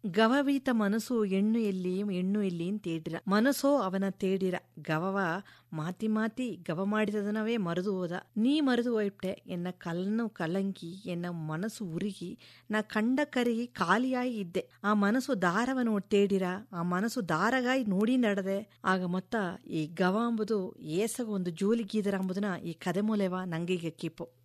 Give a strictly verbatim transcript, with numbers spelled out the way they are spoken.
ಗವವೀತ ಮನಸ್ಸು ಹೆಣ್ಣು ಎಲ್ಲಿ ಹೆಣ್ಣು ಎಲ್ಲಿ ತೇಡಿರ ಮನಸ್ಸೋ ಅವನ ತೇಡಿರ ಗವವ ಮಾತಿ ಮಾತಿ ಗವ ಮಾಡಿದನವೇ ಮರೆದು ಹೋದ ನೀ ಮರೆದು ಹೋಯ್ಬಿಟ್ಟೆ ಎನ್ನ ಕಲ್ಲನ್ನು ಕಲಂಕಿ ಎನ್ನ ಮನಸ್ಸು ಉರುಗಿ ನಾ ಕಂಡ ಕರಗಿ ಖಾಲಿಯಾಗಿ ಇದ್ದೆ ಆ ಮನಸ್ಸು ದಾರವನು ತೇಡಿರ ಆ ಮನಸ್ಸು ದಾರಗಾಯಿ ನೋಡಿ ನಡೆದೆ ಆಗ ಮತ್ತ ಈ ಗವ ಎಂಬುದು ಏಸಗ ಒಂದು ಜೋಲಿ ಗೀದರ ಎಂಬುದನ್ನ ಈ ಕದೆ ಮೂಲೆವ ನಂಗೀಗ ಕಿಪ್ಪು